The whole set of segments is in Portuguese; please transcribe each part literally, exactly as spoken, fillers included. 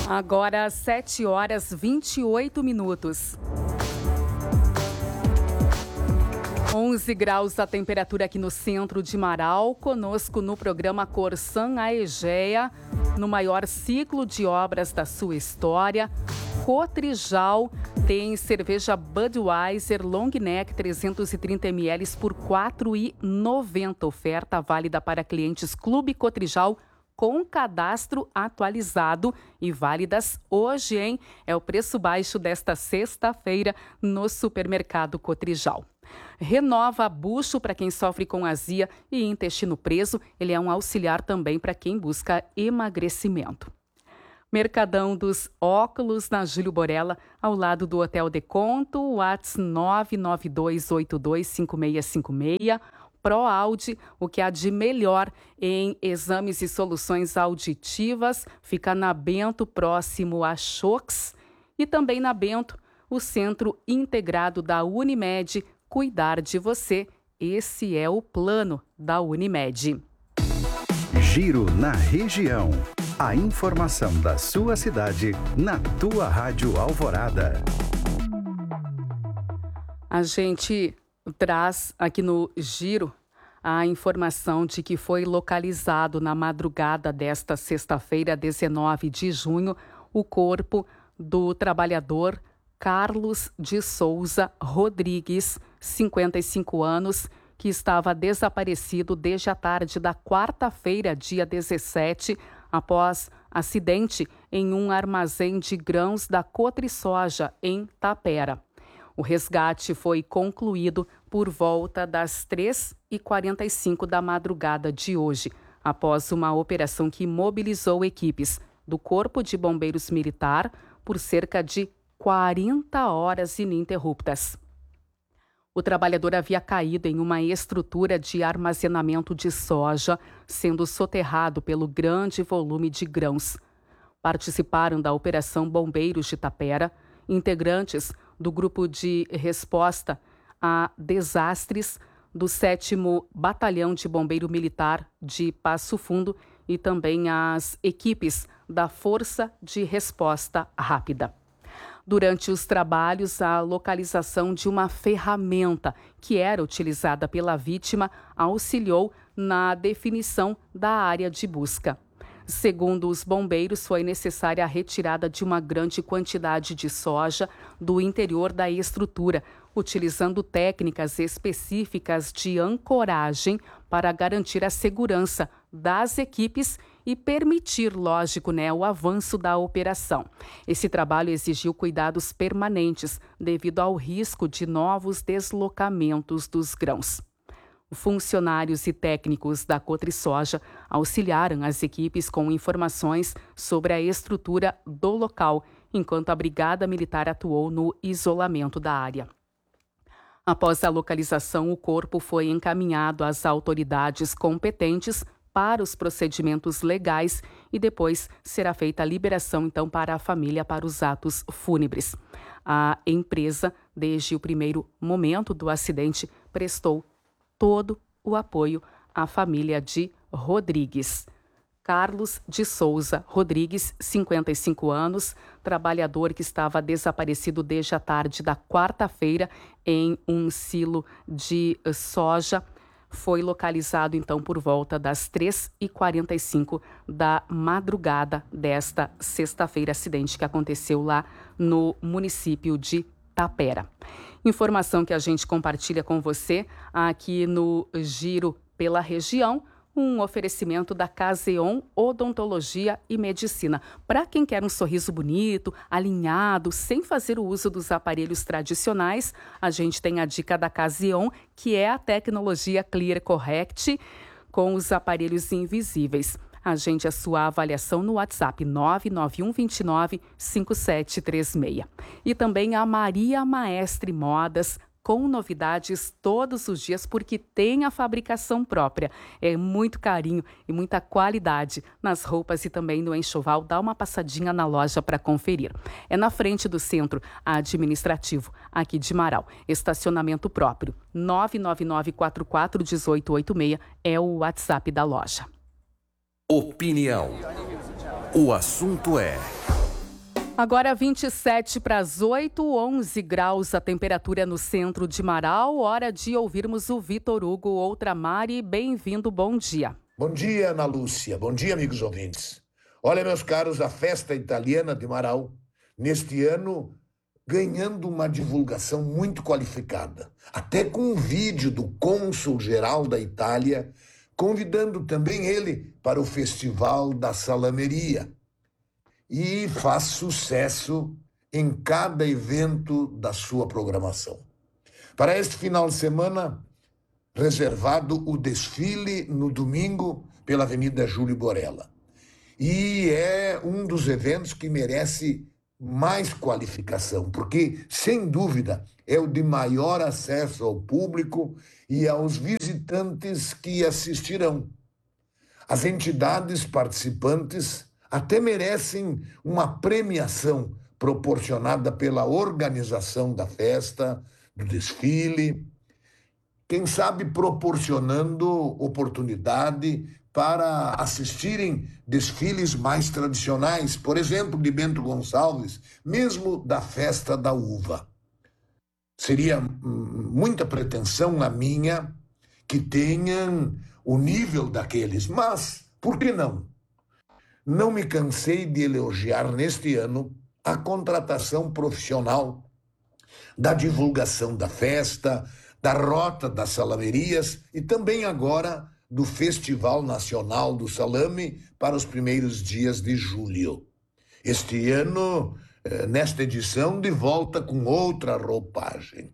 Agora sete horas e vinte e oito minutos. onze graus a temperatura aqui no centro de Marau. Conosco no programa Corsan Aegea, no maior ciclo de obras da sua história. Cotrijal tem cerveja Budweiser Long Neck trezentos e trinta mililitros por quatro reais e noventa centavos. Oferta válida para clientes Clube Cotrijal com cadastro atualizado e válidas hoje, hein? É o preço baixo desta sexta-feira no supermercado Cotrijal. Renova bucho para quem sofre com azia e intestino preso. Ele é um auxiliar também para quem busca emagrecimento. Mercadão dos Óculos na Júlio Borella, ao lado do Hotel Deconto, WhatsApp nove nove dois oito dois cinco seis cinco seis. ProAudi, o que há de melhor em exames e soluções auditivas, fica na Bento, próximo a Chox. E também na Bento, o Centro Integrado da Unimed, cuidar de você. Esse é o plano da Unimed. Giro na região. A informação da sua cidade, na tua Rádio Alvorada. A gente traz aqui no Giro a informação de que foi localizado na madrugada desta sexta-feira, dezenove de junho, o corpo do trabalhador Carlos de Souza Rodrigues, cinquenta e cinco anos, que estava desaparecido desde a tarde da quarta-feira, dia dezessete, após acidente em um armazém de grãos da Cotrisoja, em Tapera. O resgate foi concluído por volta das três e quarenta e cinco da madrugada de hoje, após uma operação que mobilizou equipes do Corpo de Bombeiros Militar por cerca de quarenta horas ininterruptas. O trabalhador havia caído em uma estrutura de armazenamento de soja, sendo soterrado pelo grande volume de grãos. Participaram da Operação Bombeiros de Tapera integrantes do Grupo de Resposta a Desastres do sétimo Batalhão de Bombeiro Militar de Passo Fundo e também as equipes da Força de Resposta Rápida. Durante os trabalhos, a localização de uma ferramenta que era utilizada pela vítima auxiliou na definição da área de busca. Segundo os bombeiros, foi necessária a retirada de uma grande quantidade de soja do interior da estrutura, utilizando técnicas específicas de ancoragem para garantir a segurança das equipes e permitir, lógico, né, o avanço da operação. Esse trabalho exigiu cuidados permanentes devido ao risco de novos deslocamentos dos grãos. Funcionários e técnicos da Cotrisoja auxiliaram as equipes com informações sobre a estrutura do local, enquanto a Brigada Militar atuou no isolamento da área. Após a localização, o corpo foi encaminhado às autoridades competentes para os procedimentos legais e depois será feita a liberação, então, para a família para os atos fúnebres. A empresa, desde o primeiro momento do acidente, prestou todo o apoio à família de Rodrigues. Carlos de Souza Rodrigues, cinquenta e cinco anos, trabalhador que estava desaparecido desde a tarde da quarta-feira em um silo de soja, foi localizado então por volta das três e quarenta e cinco da madrugada desta sexta-feira, acidente que aconteceu lá no município de Tapera. Informação que a gente compartilha com você aqui no Giro pela Região, um oferecimento da Caseon Odontologia e Medicina. Para quem quer um sorriso bonito, alinhado, sem fazer o uso dos aparelhos tradicionais, a gente tem a dica da Caseon, que é a tecnologia Clear Correct com os aparelhos invisíveis. Agende a sua avaliação no WhatsApp nove nove um dois nove cinco sete três seis. E também a Maria Maestre Modas, com novidades todos os dias, porque tem a fabricação própria. É muito carinho e muita qualidade nas roupas e também no enxoval. Dá uma passadinha na loja para conferir. É na frente do Centro Administrativo, aqui de Marau. Estacionamento próprio. nove nove nove quatro quatro um oito oito seis é o WhatsApp da loja. Opinião. O assunto é Agora vinte e sete para as oito, onze graus a temperatura no centro de Marau. Hora de ouvirmos o Vitor Hugo Outramari. Bem-vindo, bom dia. Bom dia, Ana Lúcia. Bom dia, amigos ouvintes. Olha, meus caros, a festa italiana de Marau, neste ano, ganhando uma divulgação muito qualificada. Até com um vídeo do cônsul-geral da Itália, convidando também ele para o Festival da Salameria. E faz sucesso em cada evento da sua programação. Para este final de semana, reservado o desfile no domingo pela Avenida Júlio Borella. E é um dos eventos que merece mais qualificação, porque, sem dúvida, é o de maior acesso ao público e aos visitantes que assistirão. As entidades participantes até merecem uma premiação proporcionada pela organização da festa, do desfile, quem sabe proporcionando oportunidade para assistirem desfiles mais tradicionais, por exemplo, de Bento Gonçalves, mesmo da Festa da Uva. Seria muita pretensão a minha que tenham o nível daqueles, mas por que não? Não me cansei de elogiar neste ano a contratação profissional da divulgação da festa, da rota das salamerias e também agora do Festival Nacional do Salame para os primeiros dias de julho. Este ano, nesta edição, de volta com outra roupagem.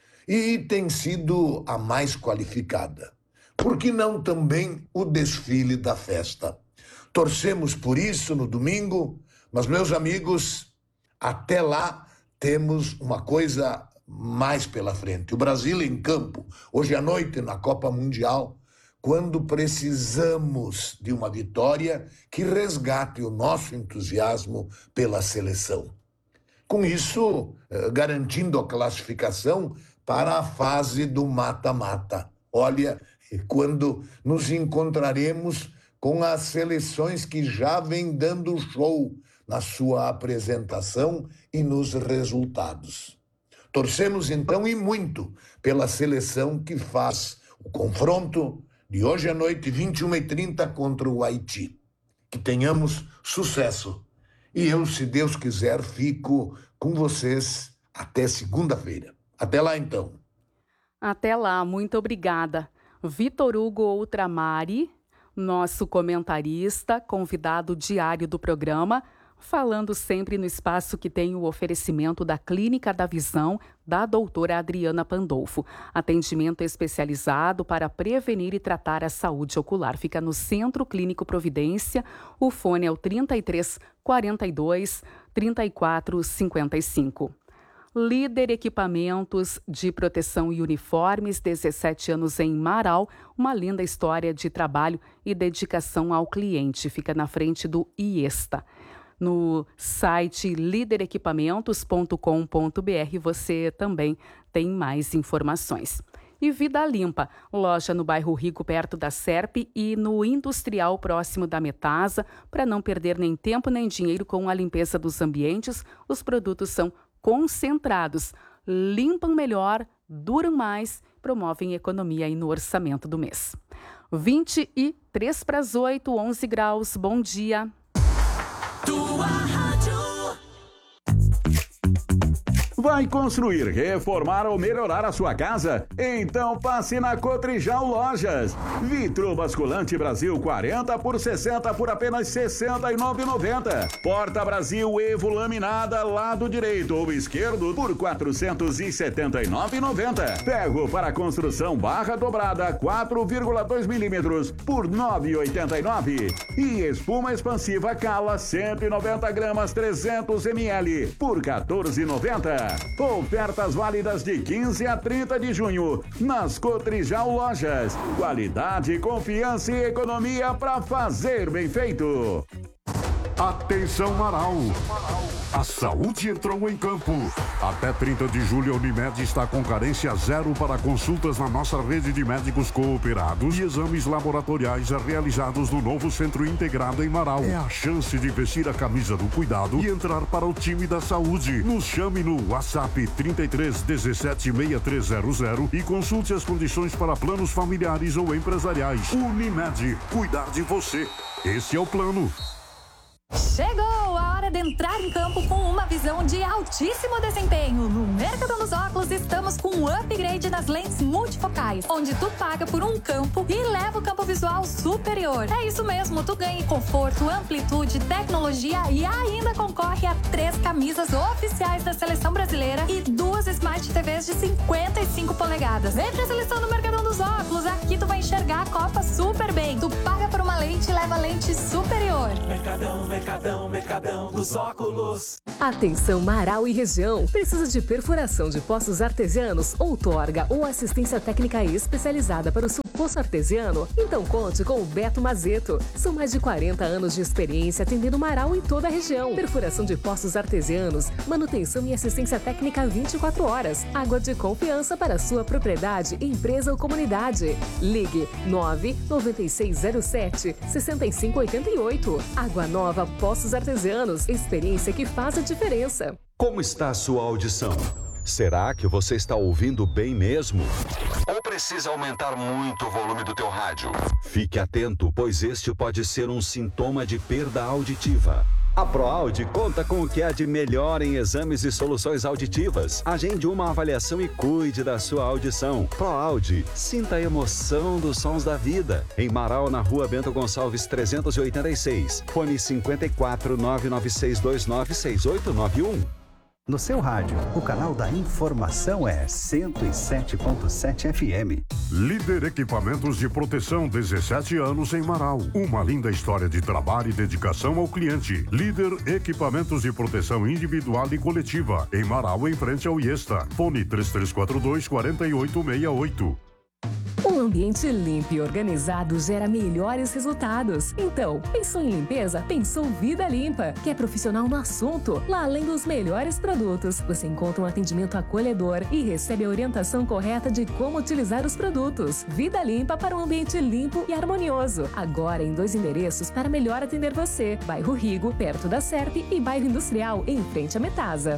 E tem sido a mais qualificada. Por que não também o desfile da festa? Torcemos por isso no domingo, mas, meus amigos, até lá temos uma coisa mais pela frente. O Brasil em campo, hoje à noite na Copa Mundial, quando precisamos de uma vitória que resgate o nosso entusiasmo pela seleção. Com isso, garantindo a classificação para a fase do mata-mata. Olha, quando nos encontraremos com as seleções que já vêm dando show na sua apresentação e nos resultados. Torcemos então e muito pela seleção que faz o confronto de hoje à noite, vinte e uma e trinta, contra o Haiti. Que tenhamos sucesso. E eu, se Deus quiser, fico com vocês até segunda-feira. Até lá, então. Até lá, muito obrigada. Vitor Hugo Outramari, nosso comentarista, convidado diário do programa, falando sempre no espaço que tem o oferecimento da Clínica da Visão da doutora Adriana Pandolfo. Atendimento especializado para prevenir e tratar a saúde ocular. Fica no Centro Clínico Providência. O fone é o trinta e três, quarenta e dois, trinta e quatro, cinquenta e cinco. Líder Equipamentos de Proteção e Uniformes, dezessete anos em Marau, uma linda história de trabalho e dedicação ao cliente. Fica na frente do IESTA. No site líder equipamentos ponto com ponto b r você também tem mais informações. E Vida Limpa, loja no bairro Rico, perto da Serp, e no Industrial, próximo da Metasa. Para não perder nem tempo nem dinheiro com a limpeza dos ambientes, os produtos são concentrados, limpam melhor, duram mais, promovem economia aí no orçamento do mês. vinte e três para as oito, onze graus, bom dia. Tua rádio. Vai construir, reformar ou melhorar a sua casa? Então passe na Cotrijal Lojas. Vitro basculante Brasil quarenta por sessenta por apenas sessenta e nove reais e noventa centavos. Porta Brasil Evo laminada lado direito ou esquerdo por quatrocentos e setenta e nove reais e noventa centavos. Ferro para construção barra dobrada quatro vírgula dois milímetros por nove reais e oitenta e nove centavos. E espuma expansiva Cala cento e noventa gramas trezentos mililitros por quatorze reais e noventa centavos. Ofertas válidas de quinze a trinta de junho nas Cotrijal Lojas. Qualidade, confiança e economia para fazer bem feito. Atenção, Marau! A saúde entrou em campo. Até trinta de julho, a Unimed está com carência zero para consultas na nossa rede de médicos cooperados e exames laboratoriais realizados no novo Centro Integrado em Marau. É a chance de vestir a camisa do cuidado e entrar para o time da saúde. Nos chame no WhatsApp trinta e três, dezessete, sessenta e três zero zero e consulte as condições para planos familiares ou empresariais. Unimed, cuidar de você. Esse é o plano. Chegou a hora de entrar em campo com uma visão de altíssimo desempenho. No Mercadão dos Óculos estamos com um upgrade nas lentes multifocais, onde tu paga por um campo e leva o campo visual superior. É isso mesmo, tu ganha conforto, amplitude, tecnologia e ainda concorre a três camisas oficiais da Seleção Brasileira e duas Smart T Vs de cinquenta e cinco polegadas. Vem pra seleção do Mercadão dos Óculos, aqui tu vai enxergar a Copa super bem. Tu paga por uma lente e leva lente superior. Mercadão, Mercadão, Mercadão dos Óculos. Atenção, Marau e região. Precisa de perfuração de poços artesianos, outorga ou assistência técnica especializada para o seu poço artesiano? Então conte com o Beto Mazeto. São mais de quarenta anos de experiência atendendo Marau e toda a região. Perfuração de poços artesianos, manutenção e assistência técnica vinte e quatro horas. Água de confiança para sua propriedade, empresa ou comunidade. Ligue nove nove seis zero sete, seis cinco oito oito. Água Nova Poços Artesianos, experiência que faz a diferença. Como está a sua audição? Será que você está ouvindo bem mesmo? Ou precisa aumentar muito o volume do teu rádio? Fique atento, pois este pode ser um sintoma de perda auditiva. A ProAudio conta com o que há de melhor em exames e soluções auditivas. Agende uma avaliação e cuide da sua audição. ProAudio, sinta a emoção dos sons da vida. Em Marau, na rua Bento Gonçalves trezentos e oitenta e seis. Fone cinco quatro, nove nove seis dois nove, seis oito nove um. No seu rádio, o canal da informação é cento e sete ponto sete F M. Líder Equipamentos de Proteção, dezessete anos em Marau. Uma linda história de trabalho e dedicação ao cliente. Líder Equipamentos de Proteção Individual e Coletiva. Em Marau, em frente ao Iesta. Fone três três quatro dois, quatro oito seis oito. Um ambiente limpo e organizado gera melhores resultados. Então, pensou em limpeza? Pensou Vida Limpa, que é profissional no assunto. Lá, além dos melhores produtos, você encontra um atendimento acolhedor e recebe a orientação correta de como utilizar os produtos. Vida Limpa para um ambiente limpo e harmonioso. Agora em dois endereços para melhor atender você. Bairro Rigo, perto da Serp, e Bairro Industrial, em frente à Metasa.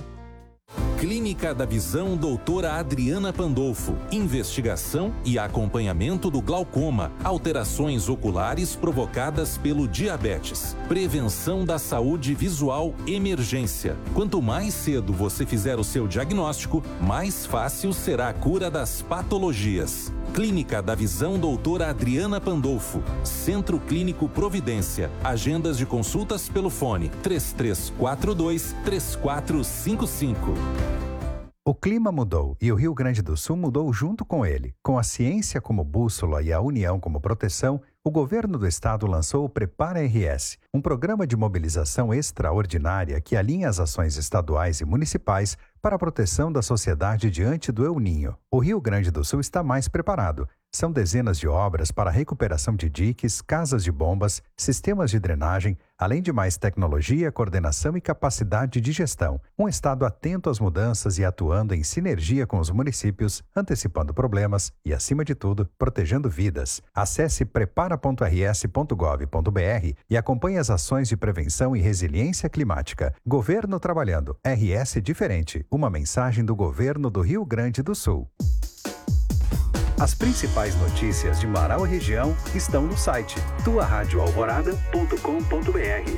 Clínica da Visão doutora Adriana Pandolfo. Investigação e acompanhamento do glaucoma, alterações oculares provocadas pelo diabetes. Prevenção da saúde visual, emergência. Quanto mais cedo você fizer o seu diagnóstico, mais fácil será a cura das patologias. Clínica da Visão doutora Adriana Pandolfo. Centro Clínico Providência. Agendas de consultas pelo fone três três quatro dois, três quatro cinco cinco. O clima mudou e o Rio Grande do Sul mudou junto com ele. Com a ciência como bússola e a união como proteção, o governo do estado lançou o Prepara R S, um programa de mobilização extraordinária que alinha as ações estaduais e municipais para a proteção da sociedade diante do El Niño. O Rio Grande do Sul está mais preparado. São dezenas de obras para a recuperação de diques, casas de bombas, sistemas de drenagem, além de mais tecnologia, coordenação e capacidade de gestão. Um estado atento às mudanças e atuando em sinergia com os municípios, antecipando problemas e, acima de tudo, protegendo vidas. Acesse prepara ponto r s ponto gov ponto b r e acompanhe as ações de prevenção e resiliência climática. Governo trabalhando. R S diferente. Uma mensagem do governo do Rio Grande do Sul. As principais notícias de Marau e região estão no site tua rádio alvorada ponto com ponto b r.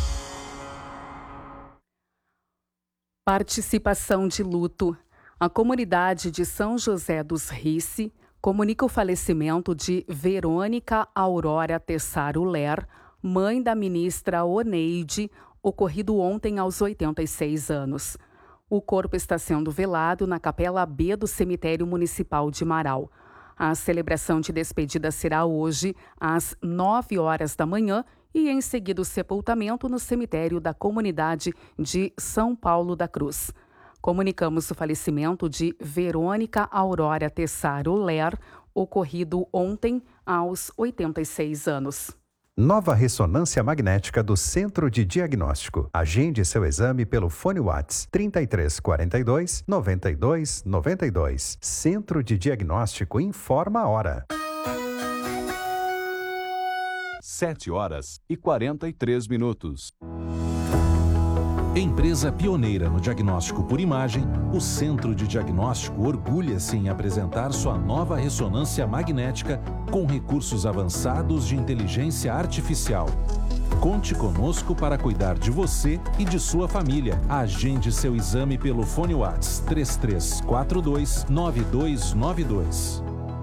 Participação de luto. A comunidade de São José dos Rice comunica o falecimento de Verônica Aurora Tessaro Ler, mãe da ministra Oneide, ocorrido ontem aos oitenta e seis anos. O corpo está sendo velado na Capela B do Cemitério Municipal de Marau. A celebração de despedida será hoje, às nove horas da manhã, e em seguida o sepultamento no cemitério da comunidade de São Paulo da Cruz. Comunicamos o falecimento de Verônica Aurora Tessaro Ler, ocorrido ontem aos oitenta e seis anos. Nova ressonância magnética do Centro de Diagnóstico. Agende seu exame pelo fone WhatsApp trinta e três quarenta e dois, noventa e dois, noventa e dois. Centro de Diagnóstico informa a hora. sete horas e quarenta e três minutos. Empresa pioneira no diagnóstico por imagem, o Centro de Diagnóstico orgulha-se em apresentar sua nova ressonância magnética com recursos avançados de inteligência artificial. Conte conosco para cuidar de você e de sua família. Agende seu exame pelo fone WhatsApp três três quatro dois, nove dois nove dois.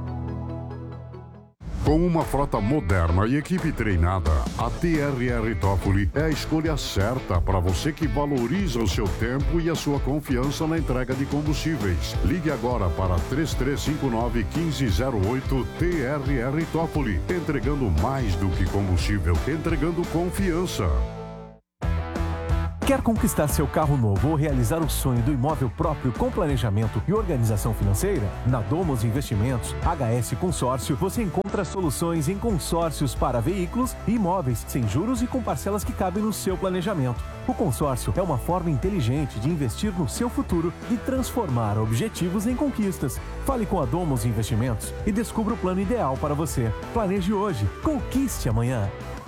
Com uma frota moderna e equipe treinada, a T R R Toffoli é a escolha certa para você que valoriza o seu tempo e a sua confiança na entrega de combustíveis. Ligue agora para três três cinco nove, um cinco zero oito T R R Toffoli. Entregando mais do que combustível, entregando confiança. Quer conquistar seu carro novo ou realizar o sonho do imóvel próprio com planejamento e organização financeira? Na Domos Investimentos, H S Consórcio, você encontra soluções em consórcios para veículos e imóveis, sem juros e com parcelas que cabem no seu planejamento. O consórcio é uma forma inteligente de investir no seu futuro e transformar objetivos em conquistas. Fale com a Domos Investimentos e descubra o plano ideal para você. Planeje hoje, conquiste amanhã.